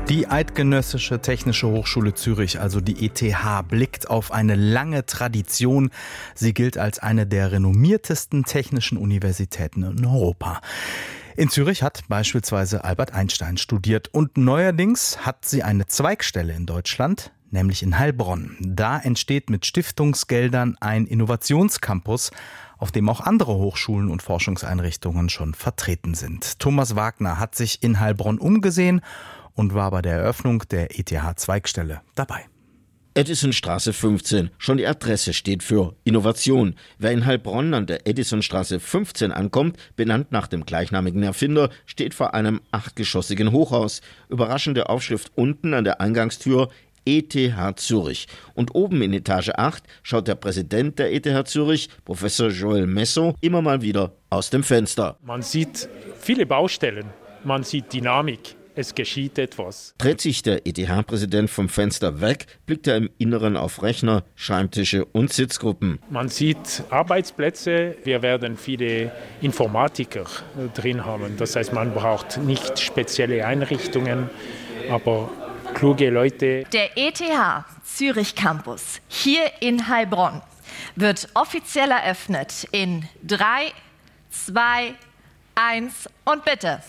Die Eidgenössische Technische Hochschule Zürich, also die ETH, blickt auf eine lange Tradition. Sie gilt als eine der renommiertesten technischen Universitäten in Europa. In Zürich hat beispielsweise Albert Einstein studiert und neuerdings hat sie eine Zweigstelle in Deutschland, nämlich in Heilbronn. Da entsteht mit Stiftungsgeldern ein Innovationscampus, auf dem auch andere Hochschulen und Forschungseinrichtungen schon vertreten sind. Thomas Wagner hat sich in Heilbronn umgesehen und war bei der Eröffnung der ETH-Zweigstelle dabei. Edisonstraße 15. Schon die Adresse steht für Innovation. Wer in Heilbronn an der Edisonstraße 15 ankommt, benannt nach dem gleichnamigen Erfinder, steht vor einem 8-geschossigen Hochhaus. Überraschende Aufschrift unten an der Eingangstür: ETH Zürich. Und oben in Etage 8 schaut der Präsident der ETH Zürich, Professor Joel Messo, immer mal wieder aus dem Fenster. Man sieht viele Baustellen, man sieht Dynamik. Es geschieht etwas. Dreht sich der ETH-Präsident vom Fenster weg, blickt er im Inneren auf Rechner, Schreibtische und Sitzgruppen. Man sieht Arbeitsplätze, wir werden viele Informatiker drin haben. Das heißt, man braucht nicht spezielle Einrichtungen, aber kluge Leute. Der ETH Zürich Campus hier in Heilbronn wird offiziell eröffnet in 3, 2, 1 und bitte.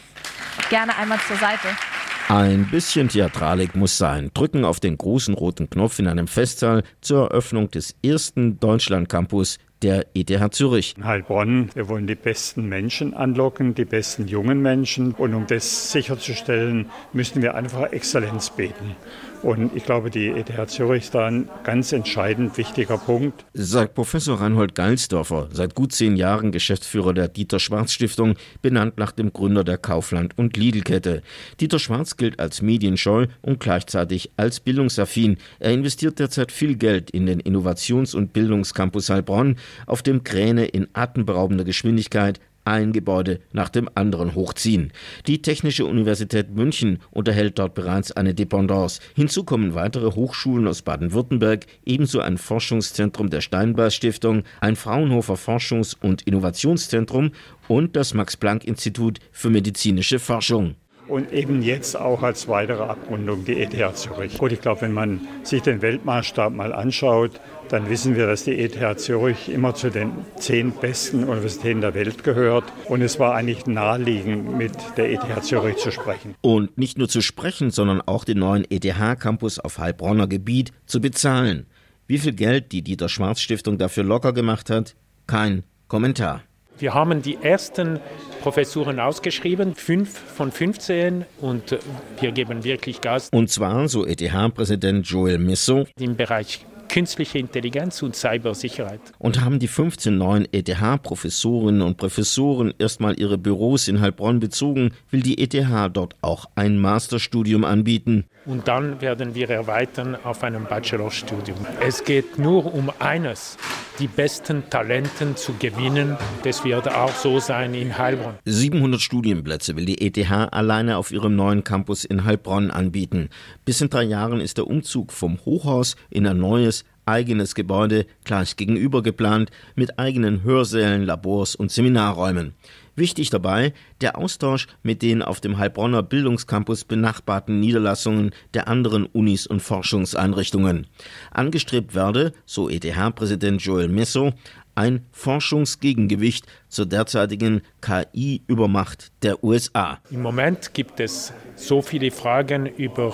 Gerne einmal zur Seite. Ein bisschen Theatralik muss sein. Drücken auf den großen roten Knopf in einem Festsaal zur Eröffnung des ersten Deutschland-Campus der ETH Zürich. In Heilbronn, wir wollen die besten Menschen anlocken, die besten jungen Menschen. Und um das sicherzustellen, müssen wir einfach Exzellenz beten. Und ich glaube, die ETH Zürich ist da ein ganz entscheidend wichtiger Punkt. Sagt Professor Reinhold Geilsdorfer, seit gut 10 Jahren Geschäftsführer der Dieter-Schwarz-Stiftung, benannt nach dem Gründer der Kaufland- und Lidl-Kette. Dieter Schwarz gilt als medienscheu und gleichzeitig als bildungsaffin. Er investiert derzeit viel Geld in den Innovations- und Bildungscampus Heilbronn, auf dem Kräne in atemberaubender Geschwindigkeit ein Gebäude nach dem anderen hochziehen. Die Technische Universität München unterhält dort bereits eine Dependance. Hinzu kommen weitere Hochschulen aus Baden-Württemberg, ebenso ein Forschungszentrum der Steinbeis-Stiftung, ein Fraunhofer Forschungs- und Innovationszentrum und das Max-Planck-Institut für medizinische Forschung. Und eben jetzt auch als weitere Abrundung die ETH Zürich. Und ich glaube, wenn man sich den Weltmaßstab mal anschaut, dann wissen wir, dass die ETH Zürich immer zu den 10 besten Universitäten der Welt gehört. Und es war eigentlich naheliegend, mit der ETH Zürich zu sprechen. Und nicht nur zu sprechen, sondern auch den neuen ETH-Campus auf Heilbronner Gebiet zu bezahlen. Wie viel Geld die Dieter-Schwarz-Stiftung dafür locker gemacht hat? Kein Kommentar. Wir haben die ersten Professuren ausgeschrieben, 5 von 15, und wir geben wirklich Gas. Und zwar, so ETH-Präsident Joel Messo, im Bereich künstliche Intelligenz und Cybersicherheit. Und haben die 15 neuen ETH-Professorinnen und Professoren erstmal ihre Büros in Heilbronn bezogen, will die ETH dort auch ein Masterstudium anbieten. Und dann werden wir erweitern auf einem Bachelorstudium. Es geht nur um eines: die besten Talenten zu gewinnen. Das wird auch so sein in Heilbronn. 700 Studienplätze will die ETH alleine auf ihrem neuen Campus in Heilbronn anbieten. Bis in 3 Jahren ist der Umzug vom Hochhaus in ein neues, eigenes Gebäude gleich gegenüber geplant, mit eigenen Hörsälen, Labors und Seminarräumen. Wichtig dabei der Austausch mit den auf dem Heilbronner Bildungscampus benachbarten Niederlassungen der anderen Unis und Forschungseinrichtungen. Angestrebt werde, so ETH-Präsident Joel Messo, ein Forschungsgegengewicht zur derzeitigen KI-Übermacht der USA. Im Moment gibt es so viele Fragen über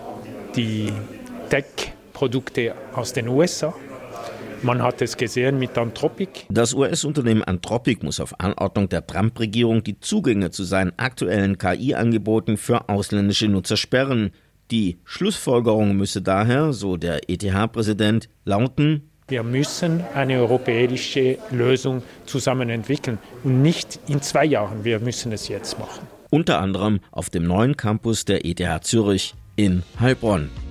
die Tech-Produkte aus den USA. Man hat es gesehen mit Anthropic. Das US-Unternehmen Anthropic muss auf Anordnung der Trump-Regierung die Zugänge zu seinen aktuellen KI-Angeboten für ausländische Nutzer sperren. Die Schlussfolgerung müsse daher, so der ETH-Präsident, lauten: Wir müssen eine europäische Lösung zusammen entwickeln und nicht in 2 Jahren. Wir müssen es jetzt machen. Unter anderem auf dem neuen Campus der ETH Zürich in Heilbronn.